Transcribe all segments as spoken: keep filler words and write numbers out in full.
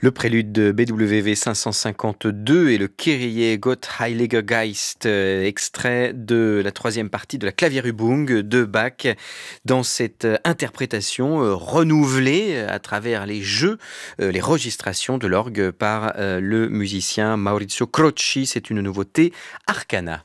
Le prélude de B W V cinq cent cinquante-deux et le Kyrie Gott Heiliger Geist, euh, extrait de la troisième partie de la Klavierübung de Bach, dans cette euh, interprétation euh, renouvelée à travers les jeux, euh, les registrations de l'orgue par euh, le musicien Maurizio Crocci. C'est une nouveauté Arcana.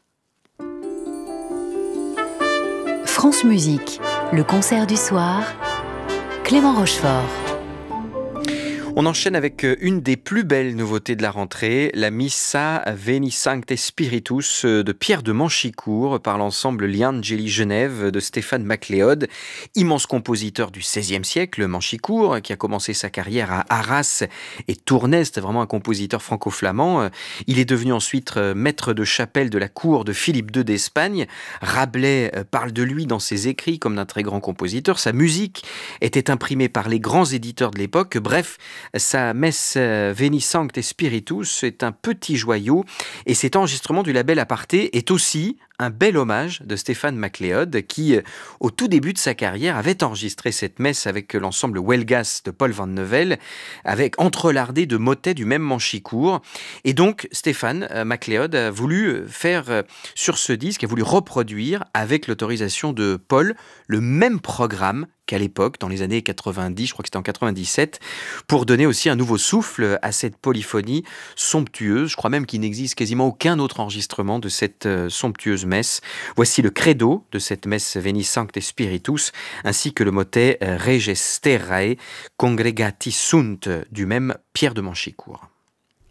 France Musique, le concert du soir, Clément Rochefort. On enchaîne avec une des plus belles nouveautés de la rentrée, la Missa Veni Sancte Spiritus de Pierre de Manchicourt par l'ensemble Gli Angeli Genève de Stéphane MacLeod, immense compositeur du seizième siècle, Manchicourt, qui a commencé sa carrière à Arras et Tournai. C'était vraiment un compositeur franco-flamand. Il est devenu ensuite maître de chapelle de la cour de Philippe deux d'Espagne. Rabelais parle de lui dans ses écrits comme d'un très grand compositeur. Sa musique était imprimée par les grands éditeurs de l'époque. Bref, sa messe Veni Sancte Spiritus est un petit joyau et cet enregistrement du label Aparté est aussi un bel hommage de Stéphane MacLeod qui, au tout début de sa carrière, avait enregistré cette messe avec l'ensemble Huelgas de Paul Van Neuvel, avec entrelardé de motets du même Manchicourt. Et donc, Stéphane MacLeod a voulu faire sur ce disque, a voulu reproduire avec l'autorisation de Paul le même programme qu'à l'époque, dans les années quatre-vingt-dix, je crois que c'était en quatre-vingt-dix-sept, pour donner aussi un nouveau souffle à cette polyphonie somptueuse. Je crois même qu'il n'existe quasiment aucun autre enregistrement de cette euh, somptueuse messe. Voici le credo de cette messe Veni Sancte Spiritus, ainsi que le motet euh, Reges Terrae Congregati Sunt du même Pierre de Manchicourt.